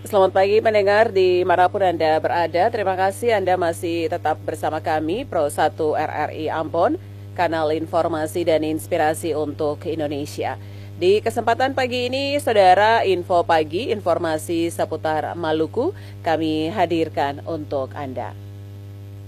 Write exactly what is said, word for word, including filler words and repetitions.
Selamat pagi pendengar dimanapun Anda berada. Terima kasih Anda masih tetap bersama kami Pro satu R R I Ambon, kanal informasi dan inspirasi untuk Indonesia. Di kesempatan pagi ini, saudara, info pagi, informasi seputar Maluku kami hadirkan untuk Anda.